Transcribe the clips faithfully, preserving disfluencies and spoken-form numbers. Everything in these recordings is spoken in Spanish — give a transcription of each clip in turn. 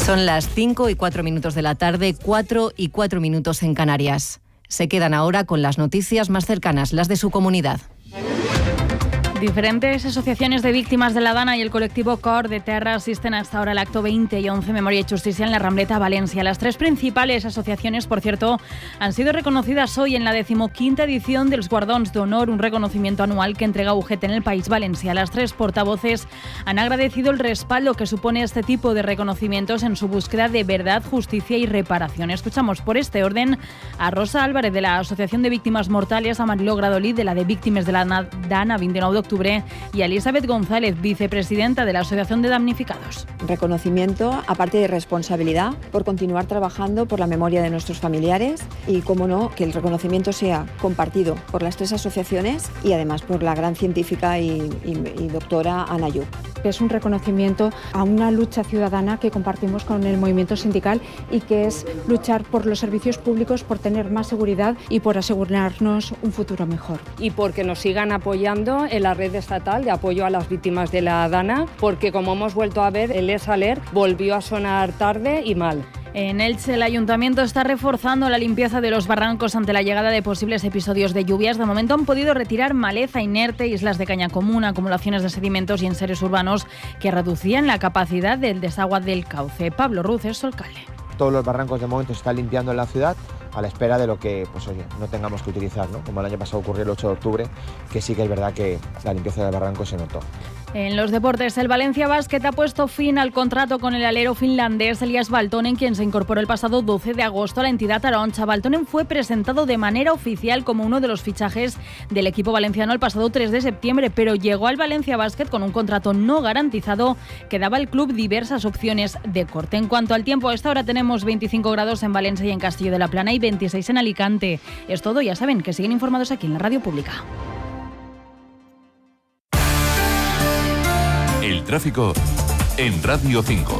Son las cinco y cuatro minutos de la tarde, cuatro y cuatro minutos en Canarias. Se quedan ahora con las noticias más cercanas, las de su comunidad. Diferentes asociaciones de víctimas de la Dana y el colectivo Cor de Terra asisten hasta ahora al acto veinte y once Memoria y Justicia en la Rambleta, Valencia. Las tres principales asociaciones, por cierto, han sido reconocidas hoy en la decimoquinta edición de los Guardons d'Honor, un reconocimiento anual que entrega U G T en el País Valencia. Las tres portavoces han agradecido el respaldo que supone este tipo de reconocimientos en su búsqueda de verdad, justicia y reparación. Escuchamos por este orden a Rosa Álvarez de la Asociación de Víctimas Mortales, a Mariló Gradolí de la de Víctimes de la Dana veintinueve de octubre y a Elizabeth González, vicepresidenta de la Asociación de Damnificados. Reconocimiento, aparte de responsabilidad, por continuar trabajando por la memoria de nuestros familiares y, como no, que el reconocimiento sea compartido por las tres asociaciones y además por la gran científica y, y, y doctora Ana Yu. Es un reconocimiento a una lucha ciudadana que compartimos con el movimiento sindical y que es luchar por los servicios públicos, por tener más seguridad y por asegurarnos un futuro mejor. Y porque nos sigan apoyando en la red estatal de apoyo a las víctimas de la Dana, porque como hemos vuelto a ver, el ESALER volvió a sonar tarde y mal. En Elche, el Ayuntamiento está reforzando la limpieza de los barrancos ante la llegada de posibles episodios de lluvias. De momento han podido retirar maleza inerte, islas de caña común, acumulaciones de sedimentos y enseres urbanos que reducían la capacidad del desagüe del cauce. Pablo Ruz es su alcalde. Todos los barrancos de momento se están limpiando en la ciudad a la espera de lo que, pues oye, no tengamos que utilizar, ¿no? Como el año pasado ocurrió el ocho de octubre, que sí que es verdad que la limpieza del barranco se notó. En los deportes, el Valencia Basket ha puesto fin al contrato con el alero finlandés Elias Valtonen, quien se incorporó el pasado doce de agosto a la entidad arancha. Valtonen fue presentado de manera oficial como uno de los fichajes del equipo valenciano el pasado tres de septiembre, pero llegó al Valencia Basket con un contrato no garantizado que daba al club diversas opciones de corte. En cuanto al tiempo, a esta hora tenemos veinticinco grados en Valencia y en Castillo de la Plana y veintiséis en Alicante. Es todo, ya saben que siguen informados aquí en la Radio Pública. El tráfico en Radio cinco.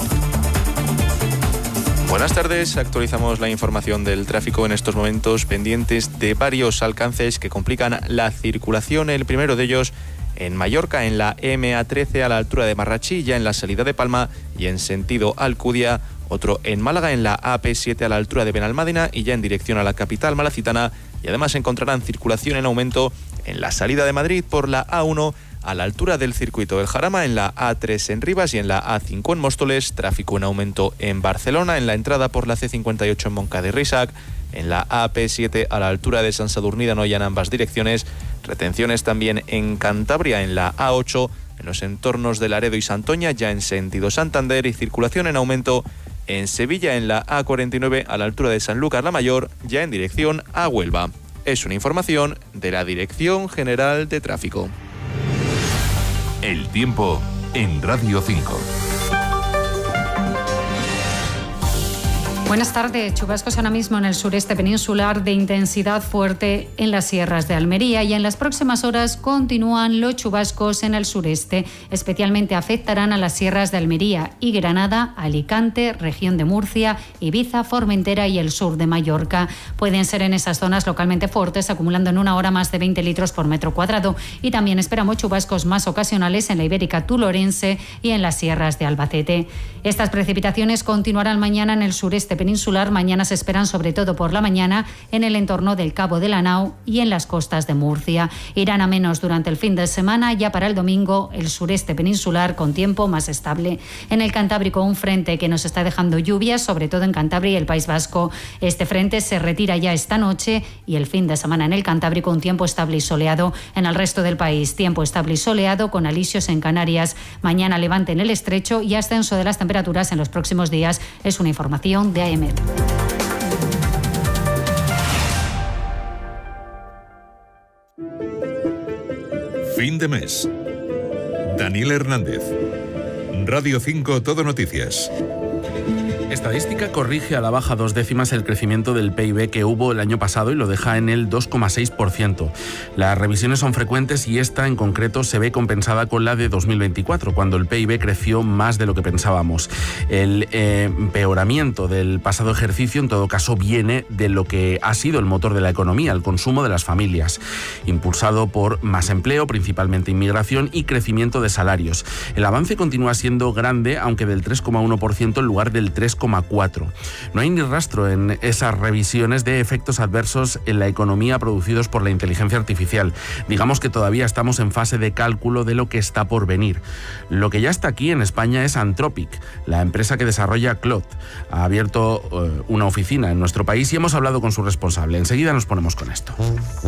Buenas tardes, actualizamos la información del tráfico en estos momentos pendientes de varios alcances que complican la circulación. El primero de ellos en Mallorca, en la eme a trece a la altura de Marrachí, ya en la salida de Palma y en sentido Alcudia. Otro en Málaga, en la a pe siete a la altura de Benalmádena y ya en dirección a la capital malacitana. Y además encontrarán circulación en aumento en la salida de Madrid por la a uno a la altura del circuito del Jarama, en la a tres en Rivas y en la a cinco en Móstoles. Tráfico en aumento en Barcelona, en la entrada por la ce cincuenta y ocho en Moncada y Risac. En la a pe siete a la altura de Sant Sadurní d'Anoia en ambas direcciones. Retenciones también en Cantabria, en la a ocho, en los entornos de Laredo y Santoña, ya en sentido Santander. Y circulación en aumento en Sevilla, en la a cuarenta y nueve a la altura de Sanlúcar la Mayor, ya en dirección a Huelva. Es una información de la Dirección General de Tráfico. El tiempo en Radio cinco. Buenas tardes. Chubascos ahora mismo en el sureste peninsular de intensidad fuerte en las sierras de Almería y en las próximas horas continúan los chubascos en el sureste. Especialmente afectarán a las sierras de Almería y Granada, Alicante, región de Murcia, Ibiza, Formentera y el sur de Mallorca. Pueden ser en esas zonas localmente fuertes, acumulando en una hora más de veinte litros por metro cuadrado. Y también esperamos chubascos más ocasionales en la Ibérica Tulorense y en las sierras de Albacete. Estas precipitaciones continuarán mañana en el sureste peninsular. Mañana se esperan sobre todo por la mañana en el entorno del Cabo de la Nau y en las costas de Murcia. Irán a menos durante el fin de semana. Ya para el domingo el sureste peninsular con tiempo más estable. En el Cantábrico un frente que nos está dejando lluvias, sobre todo en Cantabria y el País Vasco. Este frente se retira ya esta noche y el fin de semana en el Cantábrico un tiempo estable y soleado. En el resto del país tiempo estable y soleado con alisios en Canarias. Mañana levante en el estrecho y ascenso de las temperaturas en los próximos días. Es una información de A E M E T. Fin de mes. Daniel Hernández. Radio cinco Todo Noticias. Estadística corrige a la baja dos décimas el crecimiento del pe i be que hubo el año pasado y lo deja en el dos coma seis por ciento. Las revisiones son frecuentes y esta en concreto se ve compensada con la de dos mil veinticuatro, cuando el pe i be creció más de lo que pensábamos. El eh, empeoramiento del pasado ejercicio en todo caso viene de lo que ha sido el motor de la economía, el consumo de las familias, impulsado por más empleo, principalmente inmigración y crecimiento de salarios. El avance continúa siendo grande, aunque del tres coma uno por ciento en lugar del tres coma coma cuatro. No hay ni rastro en esas revisiones de efectos adversos en la economía producidos por la inteligencia artificial. Digamos que todavía estamos en fase de cálculo de lo que está por venir. Lo que ya está aquí en España es Anthropic, la empresa que desarrolla Claude. Ha abierto uh, una oficina en nuestro país y hemos hablado con su responsable. Enseguida nos ponemos con esto.